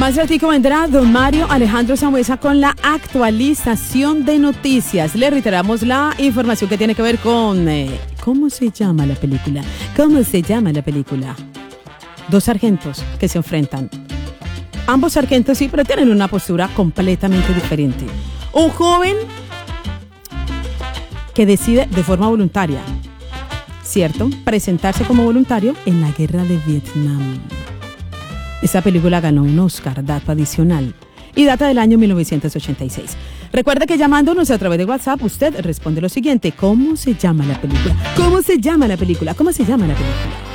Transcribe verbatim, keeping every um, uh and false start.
Más ratico vendrá don Mario Alejandro Sambuesa con la actualización de noticias. Le reiteramos la información que tiene que ver con... Eh, ¿Cómo se llama la película? ¿Cómo se llama la película? Dos sargentos que se enfrentan. Ambos sargentos sí, pero tienen una postura completamente diferente. Un joven que decide de forma voluntaria, ¿cierto?, presentarse como voluntario en la guerra de Vietnam. Esa película ganó un Oscar, dato adicional, y data del año mil novecientos ochenta y seis. Recuerde que llamándonos a través de WhatsApp, usted responde lo siguiente: ¿cómo se llama la película? ¿Cómo se llama la película? ¿Cómo se llama la película?